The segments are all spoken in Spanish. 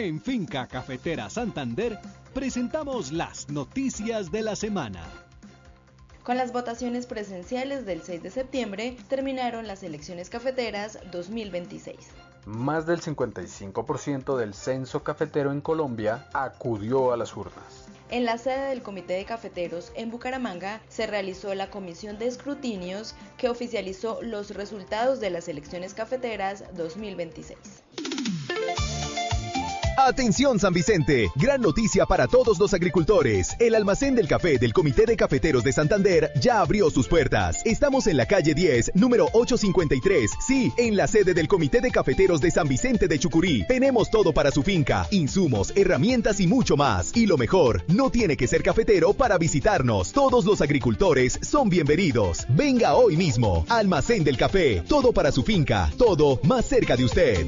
En Finca Cafetera Santander presentamos las noticias de la semana. Con las votaciones presenciales del 6 de septiembre terminaron las elecciones cafeteras 2026. Más del 55% del censo cafetero en Colombia acudió a las urnas. En la sede del Comité de Cafeteros en Bucaramanga se realizó la comisión de escrutinios que oficializó los resultados de las elecciones cafeteras 2026. Atención San Vicente, gran noticia para todos los agricultores. El almacén del café del Comité de Cafeteros de Santander ya abrió sus puertas. Estamos en la calle 10, número 853. Sí, en la sede del Comité de Cafeteros de San Vicente de Chucurí. Tenemos todo para su finca, insumos, herramientas y mucho más. Y lo mejor, no tiene que ser cafetero para visitarnos. Todos los agricultores son bienvenidos. Venga hoy mismo. Almacén del café, todo para su finca, todo más cerca de usted.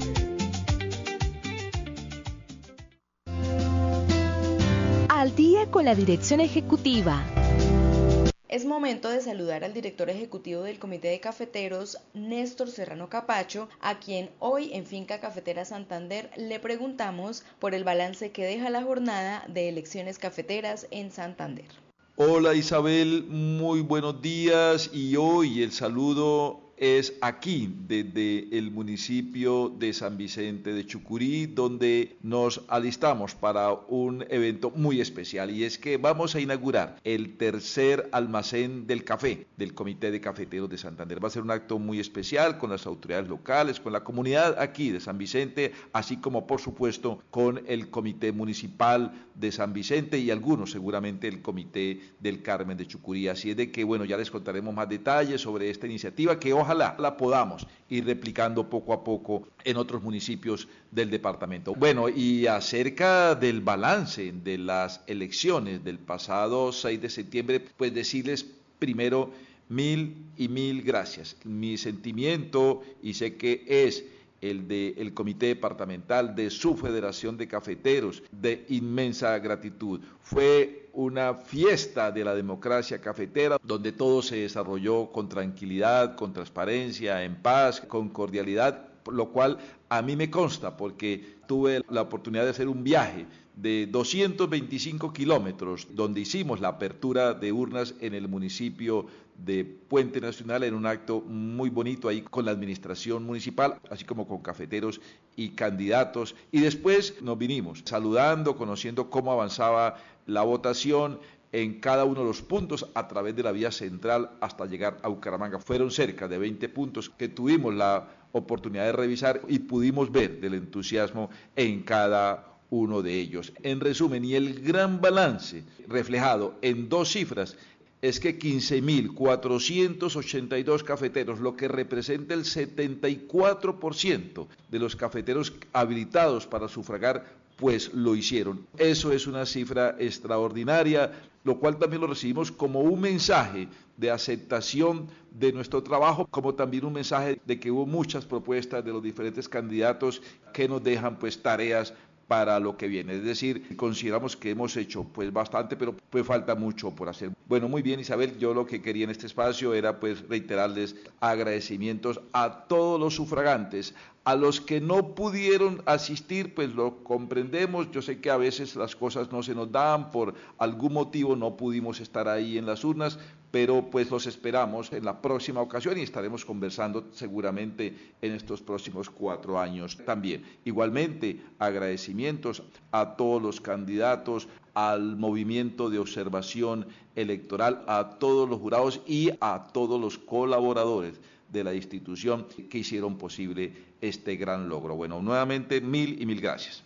Al día con la dirección ejecutiva. Es momento de saludar al director ejecutivo del Comité de Cafeteros, Néstor Serrano Capacho, a quien hoy en Finca Cafetera Santander le preguntamos por el balance que deja la jornada de elecciones cafeteras en Santander. Hola Isabel, muy buenos días y hoy el saludo es aquí desde el municipio de San Vicente de Chucurí, donde nos alistamos para un evento muy especial, y es que vamos a inaugurar el tercer almacén del café del Comité de Cafeteros de Santander. Va a ser un acto muy especial con las autoridades locales, con la comunidad aquí de San Vicente, así como por supuesto con el Comité Municipal de San Vicente y algunos seguramente el Comité del Carmen de Chucurí. Así es de que bueno, ya les contaremos más detalles sobre esta iniciativa que ojalá la podamos ir replicando poco a poco en otros municipios del departamento. Bueno, y acerca del balance de las elecciones del pasado 6 de septiembre, pues decirles primero mil gracias. Mi sentimiento, y sé que es el del Comité Departamental, de su Federación de Cafeteros, de inmensa gratitud. Fue una fiesta de la democracia cafetera, donde todo se desarrolló con tranquilidad, con transparencia, en paz, con cordialidad, lo cual a mí me consta porque tuve la oportunidad de hacer un viaje de 225 kilómetros, donde hicimos la apertura de urnas en el municipio de Puente Nacional, en un acto muy bonito ahí con la administración municipal, así como con cafeteros y candidatos, y después nos vinimos saludando, conociendo cómo avanzaba la votación en cada uno de los puntos a través de la vía central hasta llegar a Bucaramanga. Fueron cerca de 20 puntos que tuvimos la oportunidad de revisar y pudimos ver del entusiasmo en cada uno de ellos. En resumen, y el gran balance reflejado en dos cifras es que 15.482 cafeteros, lo que representa el 74% de los cafeteros habilitados para sufragar, pues lo hicieron. Eso es una cifra extraordinaria, lo cual también lo recibimos como un mensaje de aceptación de nuestro trabajo, como también un mensaje de que hubo muchas propuestas de los diferentes candidatos que nos dejan pues tareas para lo que viene. Es decir, consideramos que hemos hecho pues bastante, pero pues falta mucho por hacer. Bueno, muy bien Isabel, yo lo que quería en este espacio era pues reiterarles agradecimientos a todos los sufragantes. A los que no pudieron asistir, pues lo comprendemos. Yo sé que a veces las cosas no se nos dan, por algún motivo no pudimos estar ahí en las urnas, pero pues los esperamos en la próxima ocasión y estaremos conversando seguramente en estos próximos 4 años también. Igualmente, agradecimientos a todos los candidatos, al movimiento de observación electoral, a todos los jurados y a todos los colaboradores de la institución que hicieron posible este gran logro. Bueno, nuevamente mil gracias.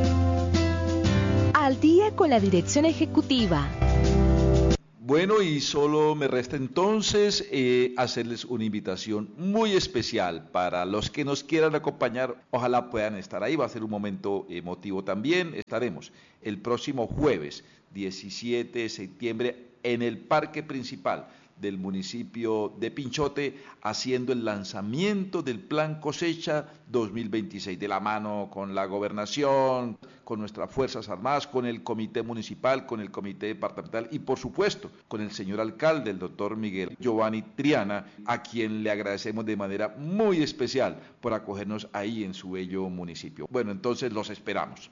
Al día con la dirección ejecutiva. Bueno, y solo me resta entonces hacerles una invitación muy especial para los que nos quieran acompañar. Ojalá puedan estar ahí, va a ser un momento emotivo también. Estaremos el próximo jueves 17 de septiembre en el parque principal del municipio de Pinchote, haciendo el lanzamiento del Plan Cosecha 2026, de la mano con la gobernación, con nuestras Fuerzas Armadas, con el comité municipal, con el comité departamental y por supuesto con el señor alcalde, el doctor Miguel Giovanni Triana, a quien le agradecemos de manera muy especial por acogernos ahí en su bello municipio. Bueno, entonces los esperamos.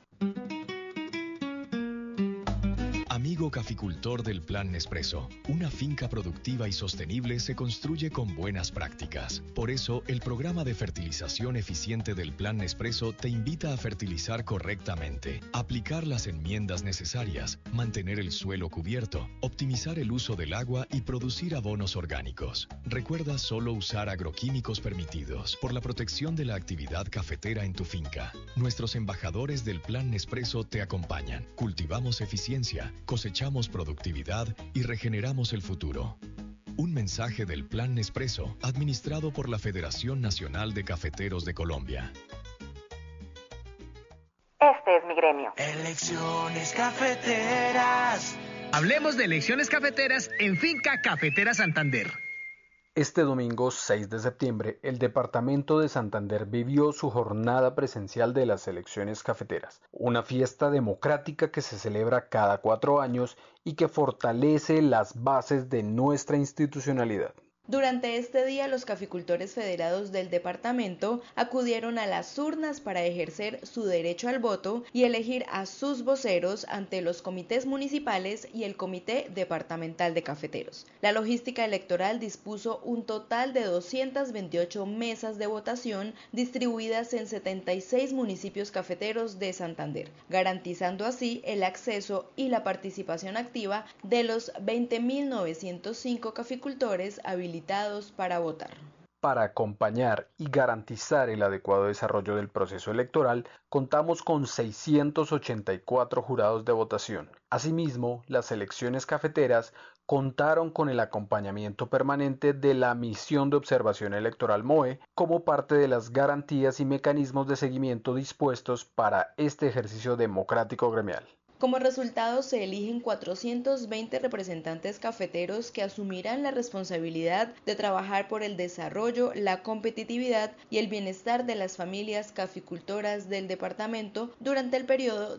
Amigo caficultor del Plan Nespresso, una finca productiva y sostenible se construye con buenas prácticas. Por eso, el programa de fertilización eficiente del Plan Nespresso te invita a fertilizar correctamente, aplicar las enmiendas necesarias, mantener el suelo cubierto, optimizar el uso del agua y producir abonos orgánicos. Recuerda solo usar agroquímicos permitidos por la protección de la actividad cafetera en tu finca. Nuestros embajadores del Plan Nespresso te acompañan. Cultivamos eficiencia, cosechamos productividad y regeneramos el futuro. Un mensaje del Plan Nespresso, administrado por la Federación Nacional de Cafeteros de Colombia. Este es mi gremio. Elecciones cafeteras. Hablemos de elecciones cafeteras en Finca Cafetera Santander. Este domingo 6 de septiembre, el departamento de Santander vivió su jornada presencial de las elecciones cafeteras, una fiesta democrática que se celebra cada 4 años y que fortalece las bases de nuestra institucionalidad. Durante este día, los caficultores federados del departamento acudieron a las urnas para ejercer su derecho al voto y elegir a sus voceros ante los comités municipales y el comité departamental de cafeteros. La logística electoral dispuso un total de 228 mesas de votación distribuidas en 76 municipios cafeteros de Santander, garantizando así el acceso y la participación activa de los 20.905 caficultores habilitados para votar. Para acompañar y garantizar el adecuado desarrollo del proceso electoral, contamos con 684 jurados de votación. Asimismo, las elecciones cafeteras contaron con el acompañamiento permanente de la Misión de Observación Electoral MOE como parte de las garantías y mecanismos de seguimiento dispuestos para este ejercicio democrático gremial. Como resultado, se eligen 420 representantes cafeteros que asumirán la responsabilidad de trabajar por el desarrollo, la competitividad y el bienestar de las familias caficultoras del departamento durante el periodo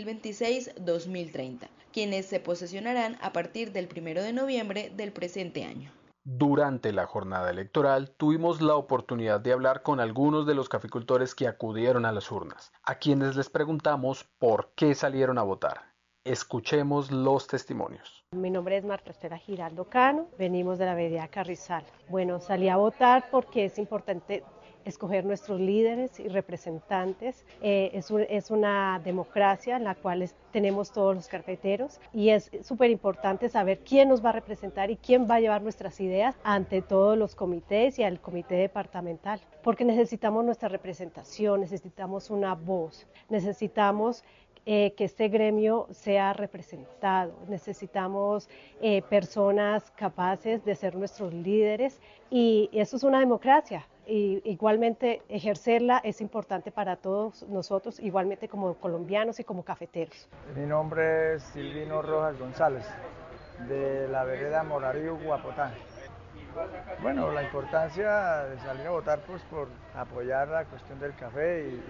2026-2030, quienes se posesionarán a partir del 1 de noviembre del presente año. Durante la jornada electoral tuvimos la oportunidad de hablar con algunos de los caficultores que acudieron a las urnas, a quienes les preguntamos por qué salieron a votar. Escuchemos los testimonios. Mi nombre es Marta Estela Giraldo Cano, venimos de la vereda Carrizal. Bueno, salí a votar porque es importante escoger nuestros líderes y representantes. Es una democracia en la cual tenemos todos los cafeteros y es súper importante saber quién nos va a representar y quién va a llevar nuestras ideas ante todos los comités y al comité departamental, porque necesitamos nuestra representación, necesitamos una voz, necesitamos que este gremio sea representado, necesitamos personas capaces de ser nuestros líderes y eso es una democracia. Y igualmente ejercerla es importante para todos nosotros, igualmente como colombianos y como cafeteros. Mi nombre es Silvino Rojas González, de la vereda Morarío, Guapotá. Bueno, la importancia de salir a votar pues por apoyar la cuestión del café y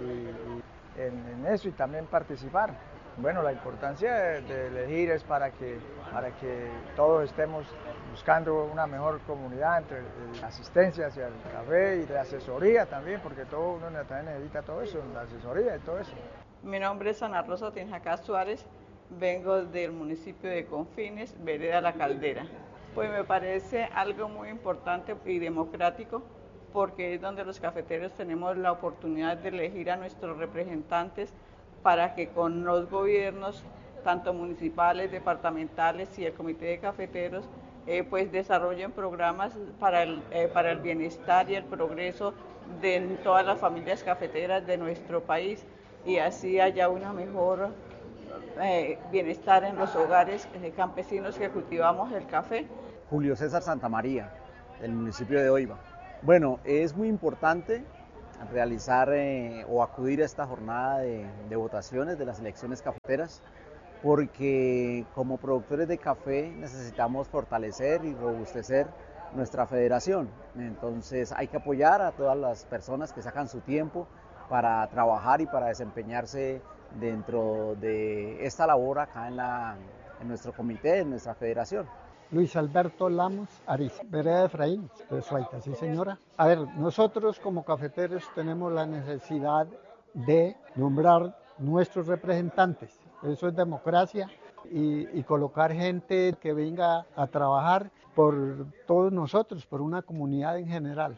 en eso y también participar. Bueno, la importancia de elegir es para que todos estemos buscando una mejor comunidad entre asistencia hacia el café y de asesoría también, porque todo uno también necesita todo eso, la asesoría y todo eso. Mi nombre es Ana Rosa Tinjacá Suárez, vengo del municipio de Confines, vereda La Caldera. Pues me parece algo muy importante y democrático, porque es donde los cafeteros tenemos la oportunidad de elegir a nuestros representantes para que con los gobiernos, tanto municipales, departamentales y el comité de cafeteros, pues desarrollen programas para el bienestar y el progreso de todas las familias cafeteras de nuestro país y así haya una mejor bienestar en los hogares campesinos que cultivamos el café. Julio César Santamaría, del municipio de Oiva. Bueno, es muy importante realizar o acudir a esta jornada de votaciones de las elecciones cafeteras porque como productores de café necesitamos fortalecer y robustecer nuestra federación. Entonces hay que apoyar a todas las personas que sacan su tiempo para trabajar y para desempeñarse dentro de esta labor acá en nuestro comité, en nuestra federación. Luis Alberto Lamos Ariz, vereda de Efraín, de Suaita, sí señora. A ver, nosotros como cafeteros tenemos la necesidad de nombrar nuestros representantes. Eso es democracia y colocar gente que venga a trabajar por todos nosotros, por una comunidad en general.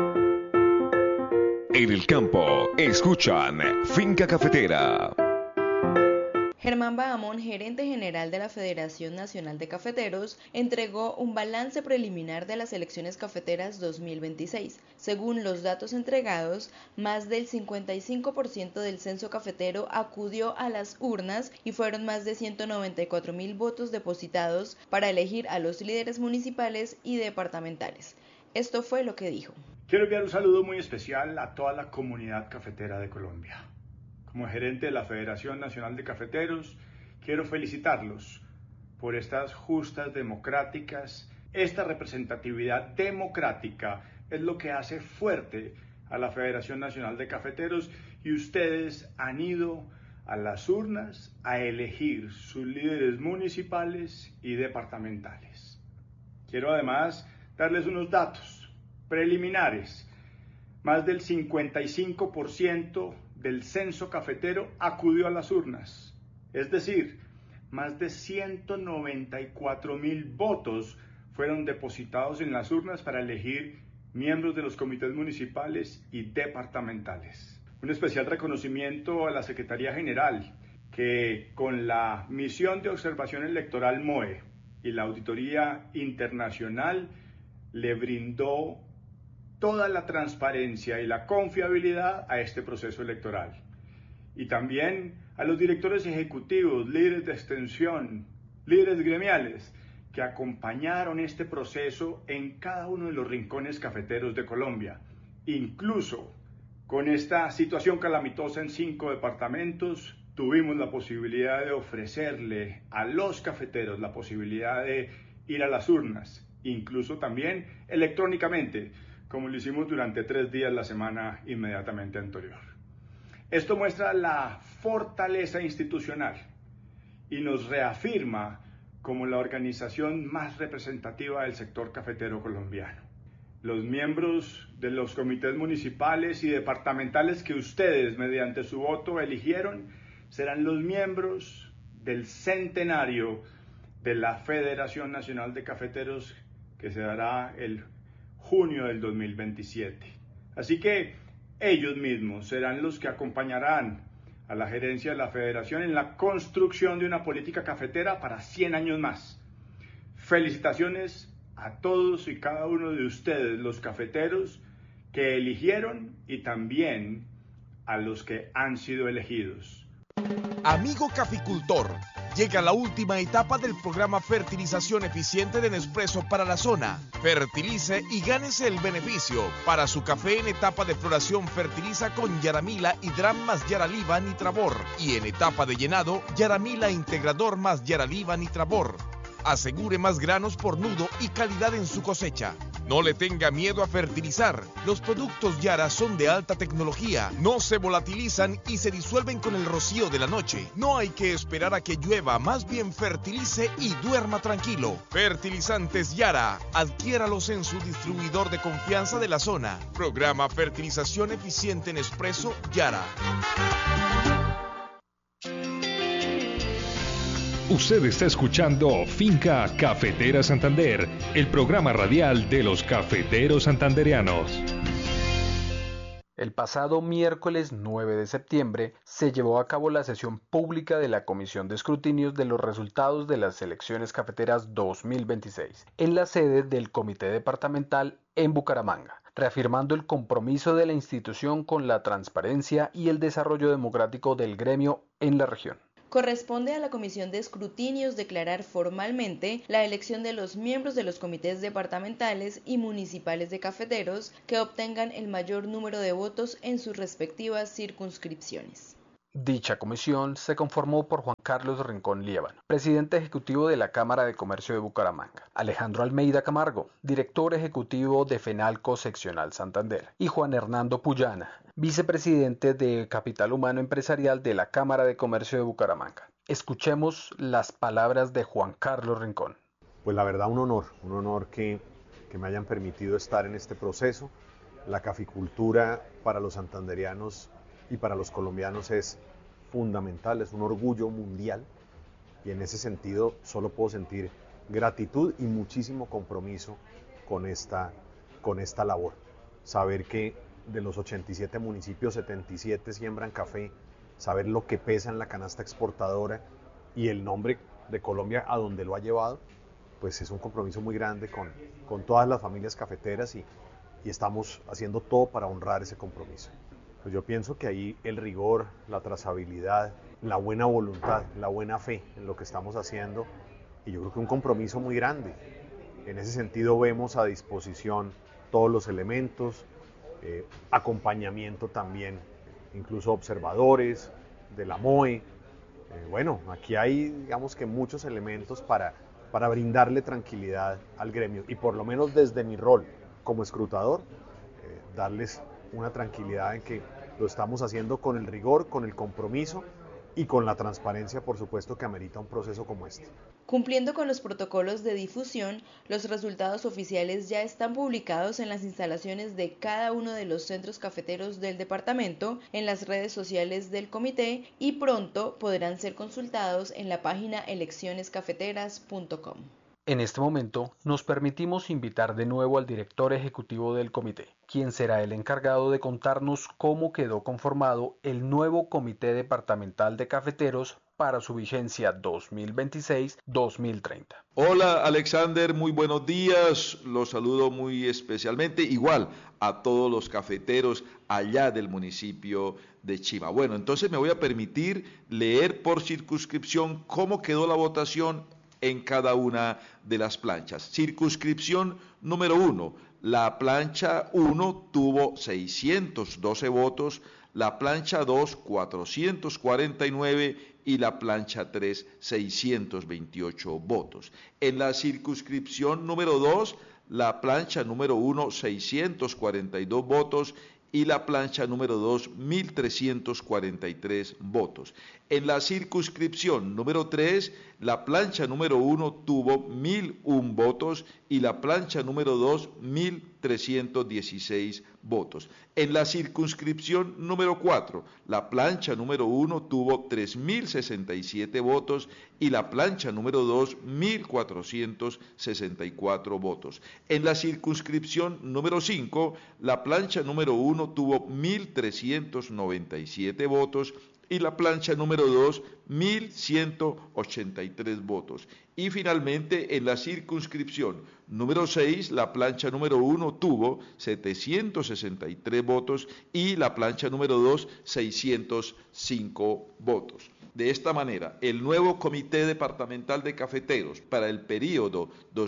En el campo, escuchan Finca Cafetera. Germán Bahamón, gerente general de la Federación Nacional de Cafeteros, entregó un balance preliminar de las elecciones cafeteras 2026. Según los datos entregados, más del 55% del censo cafetero acudió a las urnas y fueron más de 194.000 votos depositados para elegir a los líderes municipales y departamentales. Esto fue lo que dijo. Quiero enviar un saludo muy especial a toda la comunidad cafetera de Colombia. Como gerente de la Federación Nacional de Cafeteros, quiero felicitarlos por estas justas democráticas. Esta representatividad democrática es lo que hace fuerte a la Federación Nacional de Cafeteros y ustedes han ido a las urnas a elegir sus líderes municipales y departamentales. Quiero además darles unos datos preliminares. Más del 55% del censo cafetero acudió a las urnas, es decir, más de 194.000 votos fueron depositados en las urnas para elegir miembros de los comités municipales y departamentales. Un especial reconocimiento a la Secretaría General, que con la misión de observación electoral MOE y la auditoría internacional le brindó toda la transparencia y la confiabilidad a este proceso electoral. Y también a los directores ejecutivos, líderes de extensión, líderes gremiales, que acompañaron este proceso en cada uno de los rincones cafeteros de Colombia. Incluso con esta situación calamitosa en 5 departamentos, tuvimos la posibilidad de ofrecerle a los cafeteros la posibilidad de ir a las urnas, incluso también electrónicamente, como lo hicimos durante 3 días la semana inmediatamente anterior. Esto muestra la fortaleza institucional y nos reafirma como la organización más representativa del sector cafetero colombiano. Los miembros de los comités municipales y departamentales que ustedes, mediante su voto, eligieron, serán los miembros del centenario de la Federación Nacional de Cafeteros, que se dará el junio del 2027. Así que ellos mismos serán los que acompañarán a la gerencia de la Federación en la construcción de una política cafetera para 100 años más. Felicitaciones a todos y cada uno de ustedes, los cafeteros que eligieron, y también a los que han sido elegidos. Amigo caficultor, llega la última etapa del programa Fertilización Eficiente de Nespresso para la zona. Fertilice y gánese el beneficio. Para su café en etapa de floración, fertiliza con Yaramila Hidram más Yaraliva Nitrabor. Y en etapa de llenado, Yaramila Integrador más Yaraliva Nitrabor. Asegure más granos por nudo y calidad en su cosecha. No le tenga miedo a fertilizar. Los productos Yara son de alta tecnología, no se volatilizan y se disuelven con el rocío de la noche. No hay que esperar a que llueva, más bien fertilice y duerma tranquilo. Fertilizantes Yara, adquiéralos en su distribuidor de confianza de la zona. Programa Fertilización Eficiente Nespresso Yara. Usted está escuchando Finca Cafetera Santander, el programa radial de los cafeteros santandereanos. El pasado miércoles 9 de septiembre se llevó a cabo la sesión pública de la Comisión de Escrutinios de los resultados de las elecciones cafeteras 2026 en la sede del Comité Departamental en Bucaramanga, reafirmando el compromiso de la institución con la transparencia y el desarrollo democrático del gremio en la región. Corresponde a la Comisión de Escrutinios declarar formalmente la elección de los miembros de los comités departamentales y municipales de cafeteros que obtengan el mayor número de votos en sus respectivas circunscripciones. Dicha comisión se conformó por Juan Carlos Rincón Líbano, presidente ejecutivo de la Cámara de Comercio de Bucaramanga, Alejandro Almeida Camargo, director ejecutivo de FENALCO Seccional Santander, y Juan Hernando Puyana, vicepresidente de Capital Humano Empresarial de la Cámara de Comercio de Bucaramanga. Escuchemos las palabras de Juan Carlos Rincón. Pues la verdad un honor que me hayan permitido estar en este proceso. La caficultura para los santanderianos y para los colombianos es fundamental, es un orgullo mundial y en ese sentido solo puedo sentir gratitud y muchísimo compromiso con esta labor. Saber que de los 87 municipios, 77 siembran café, saber lo que pesa en la canasta exportadora y el nombre de Colombia a donde lo ha llevado, pues es un compromiso muy grande con todas las familias cafeteras y estamos haciendo todo para honrar ese compromiso. Pues yo pienso que ahí el rigor, la trazabilidad, la buena voluntad, la buena fe en lo que estamos haciendo y yo creo que un compromiso muy grande. En ese sentido vemos a disposición todos los elementos, acompañamiento también, incluso observadores de la MOE. Bueno, aquí hay digamos que muchos elementos para brindarle tranquilidad al gremio y por lo menos desde mi rol como escrutador, darles una tranquilidad en que lo estamos haciendo con el rigor, con el compromiso y con la transparencia, por supuesto, que amerita un proceso como este. Cumpliendo con los protocolos de difusión, los resultados oficiales ya están publicados en las instalaciones de cada uno de los centros cafeteros del departamento, en las redes sociales del comité y pronto podrán ser consultados en la página eleccionescafeteras.com. En este momento nos permitimos invitar de nuevo al director ejecutivo del comité, quien será el encargado de contarnos cómo quedó conformado el nuevo Comité Departamental de Cafeteros para su vigencia 2026-2030. Hola Alexander, muy buenos días, los saludo muy especialmente, igual a todos los cafeteros allá del municipio de Chima. Bueno, entonces me voy a permitir leer por circunscripción cómo quedó la votación en cada una de las planchas. Circunscripción número 1, la plancha 1 tuvo 612 votos, la plancha 2 449 y la plancha 3 628 votos. En la circunscripción número 2, la plancha número 1 642 votos y la plancha número 2, 1.343 votos. En la circunscripción número 3, la plancha número 1 tuvo 1.001 votos y la plancha número 2, 1.316 votos. En la circunscripción número 4, la plancha número 1 tuvo 3.067 votos y la plancha número 2, 1.464 votos. En la circunscripción número 5, la plancha número 1 tuvo 1.397 votos y la plancha número 2, 1.183 votos. Y finalmente, en la circunscripción número 6, la plancha número 1 tuvo 763 votos y la plancha número 2, 605 votos. De esta manera, el nuevo Comité Departamental de Cafeteros para el periodo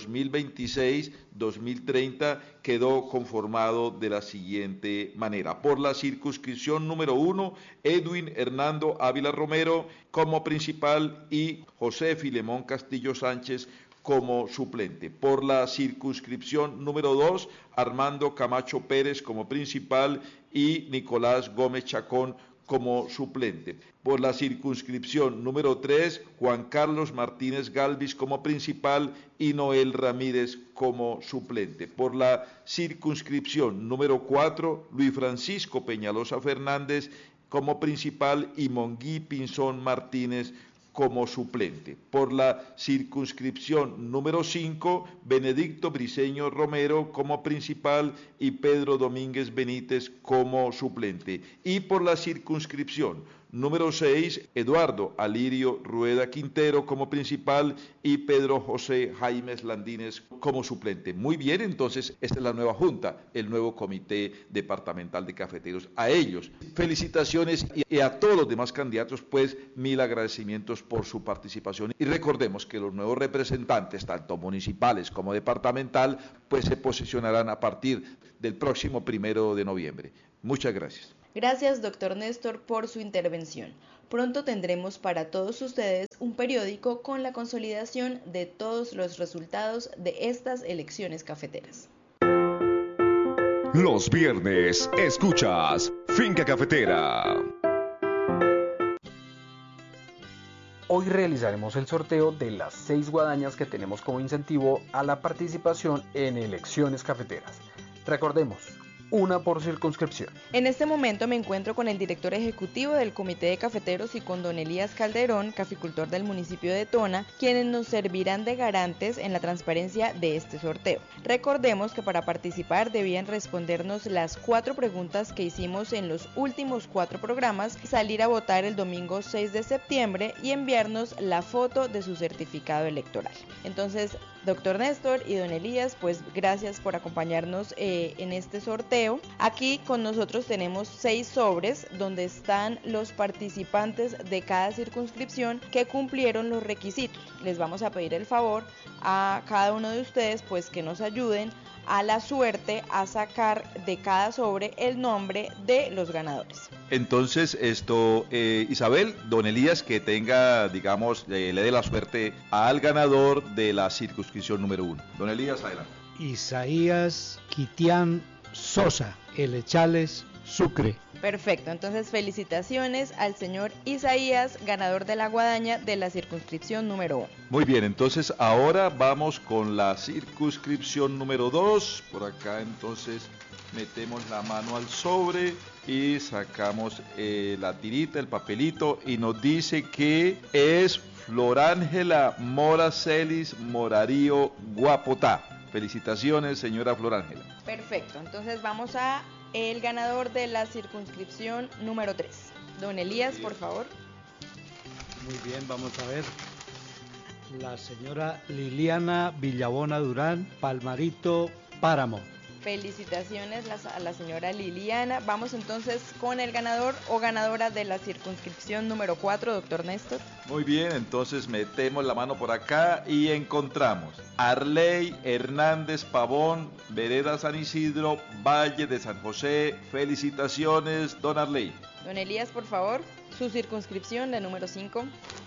2026-2030 quedó conformado de la siguiente manera. Por la circunscripción número 1, Edwin Hernando Ávila Romero como principal y José Filemón Castillo Sánchez como suplente. Por la circunscripción número 2, Armando Camacho Pérez como principal y Nicolás Gómez Chacón como suplente. Por la circunscripción número 3, Juan Carlos Martínez Galvis como principal y Noel Ramírez como suplente. Por la circunscripción número 4, Luis Francisco Peñalosa Fernández como principal y Monguí Pinzón Martínez como suplente. Por la circunscripción número 5, Benedicto Briceño Romero como principal y Pedro Domínguez Benítez como suplente. Y por la circunscripción número 6, Eduardo Alirio Rueda Quintero como principal y Pedro José Jaimes Landines como suplente. Muy bien, entonces esta es la nueva junta, el nuevo Comité Departamental de Cafeteros. A ellos, felicitaciones y a todos los demás candidatos, pues mil agradecimientos por su participación. Y recordemos que los nuevos representantes, tanto municipales como departamental, pues se posicionarán a partir del próximo 1 de noviembre. Muchas gracias. Gracias, doctor Néstor, por su intervención. Pronto tendremos para todos ustedes un periódico con la consolidación de todos los resultados de estas elecciones cafeteras. Los viernes escuchas Finca Cafetera. Hoy realizaremos el sorteo de las 6 guadañas que tenemos como incentivo a la participación en elecciones cafeteras. Recordemos, una por circunscripción. En este momento me encuentro con el director ejecutivo del Comité de Cafeteros y con don Elías Calderón, caficultor del municipio de Tona, quienes nos servirán de garantes en la transparencia de este sorteo. Recordemos que para participar debían respondernos las 4 preguntas que hicimos en los últimos 4 programas, salir a votar el domingo 6 de septiembre y enviarnos la foto de su certificado electoral. Entonces, doctor Néstor y don Elías, pues gracias por acompañarnos en este sorteo. Aquí con nosotros tenemos 6 sobres donde están los participantes de cada circunscripción que cumplieron los requisitos. Les vamos a pedir el favor a cada uno de ustedes pues que nos ayuden a la suerte a sacar de cada sobre el nombre de los ganadores. Entonces, Isabel, don Elías, que tenga, digamos, le dé la suerte al ganador de la circunscripción número 1. Don Elías, adelante. Isaías Quitián Sosa, Elechales, Sucre. Perfecto, entonces felicitaciones al señor Isaías, ganador de la guadaña de la circunscripción número 1. Muy bien, entonces ahora vamos con la circunscripción número 2. Por acá entonces metemos la mano al sobre y sacamos la tirita, el papelito, y nos dice que es Florángela Mora Celis Morarío Guapotá. Felicitaciones, señora Florángela. Perfecto, entonces vamos a el ganador de la circunscripción número 3. Don Elías, por favor. Muy bien, vamos a ver. La señora Liliana Villabona Durán, Palmarito, Páramo. Felicitaciones a la señora Liliana. Vamos entonces con el ganador o ganadora de la circunscripción número 4, doctor Néstor. Muy bien, entonces metemos la mano por acá y encontramos Arley Hernández Pavón, Vereda San Isidro, Valle de San José. Felicitaciones, don Arley. Don Elías, por favor, su circunscripción, la número 5.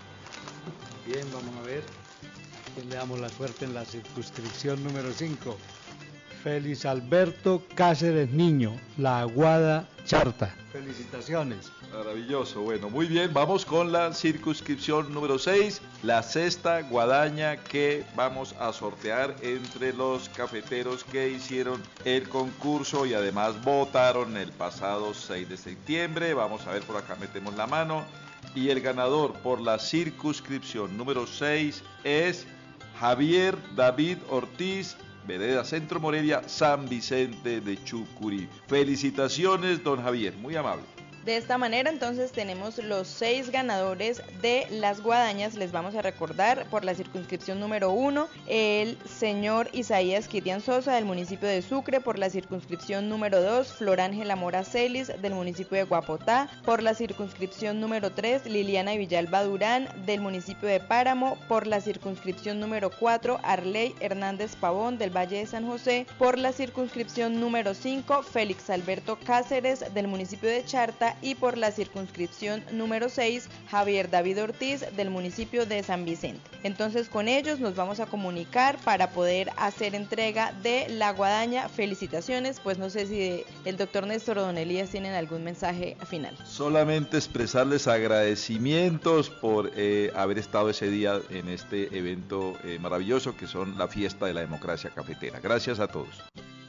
Bien, vamos a ver quién le damos la suerte en la circunscripción número 5. Félix Alberto Cáceres Niño, La Aguada, Charta. Felicitaciones. Maravilloso, bueno, muy bien, vamos con la circunscripción número 6, la 6ª guadaña que vamos a sortear entre los cafeteros que hicieron el concurso y además votaron el pasado 6 de septiembre. Vamos a ver, por acá metemos la mano y el ganador por la circunscripción número 6 es Javier David Ortiz, Vereda Centro Morelia, San Vicente de Chucurí. Felicitaciones, don Javier, muy amable. De esta manera entonces tenemos los 6 ganadores de las guadañas. Les vamos a recordar por la circunscripción número 1, el señor Isaías Quitián Sosa del municipio de Sucre; por la circunscripción número 2, Florángela Mora Celis del municipio de Guapotá; por la circunscripción número 3, Liliana Villalba Durán del municipio de Páramo; por la circunscripción número 4, Arley Hernández Pavón del Valle de San José; por la circunscripción número 5, Félix Alberto Cáceres del municipio de Charta; y por la circunscripción número 6, Javier David Ortiz del municipio de San Vicente. Entonces con ellos nos vamos a comunicar para poder hacer entrega de la guadaña. Felicitaciones, pues no sé si el doctor Néstor o don Elías tienen algún mensaje final. Solamente expresarles agradecimientos por haber estado ese día en este evento maravilloso que son la fiesta de la democracia cafetera. Gracias a todos.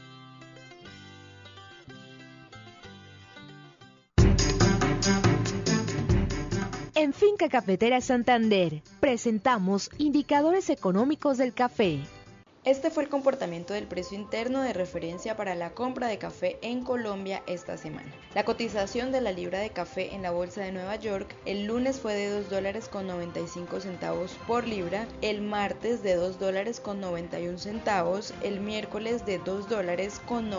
En Finca Cafetera Santander, presentamos indicadores económicos del café. Este fue el comportamiento del precio interno de referencia para la compra de café en Colombia esta semana. La cotización de la libra de café en la bolsa de Nueva York el lunes fue de $2.95 por libra, el martes de $2.91, el miércoles de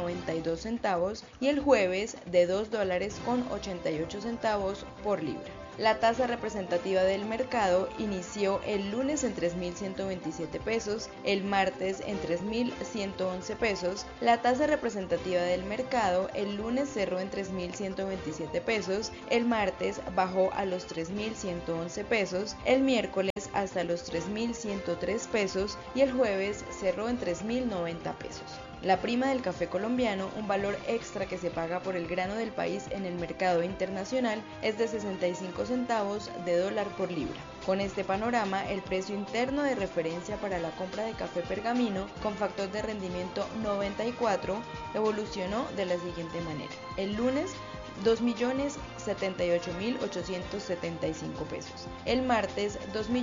$2.92 y el jueves de $2.88 por libra. La tasa representativa del mercado inició el lunes en 3.127 pesos, el martes en 3.111 pesos. La tasa representativa del mercado el lunes cerró en 3.127 pesos, el martes bajó a los 3.111 pesos, el miércoles hasta los 3.103 pesos y el jueves cerró en 3.090 pesos. La prima del café colombiano, un valor extra que se paga por el grano del país en el mercado internacional, es de 65 centavos de dólar por libra. Con este panorama, el precio interno de referencia para la compra de café pergamino con factor de rendimiento 94 evolucionó de la siguiente manera. El lunes, 2.078.875 pesos. El martes,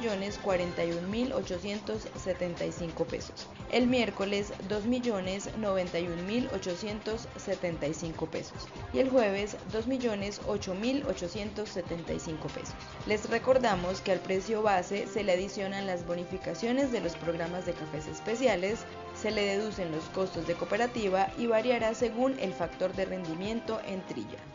2.041.875 pesos. El miércoles, 2.091.875 pesos. Y el jueves, 2.008.875 pesos. Les recordamos que al precio base se le adicionan las bonificaciones de los programas de cafés especiales, se le deducen los costos de cooperativa y variará según el factor de rendimiento en trilla.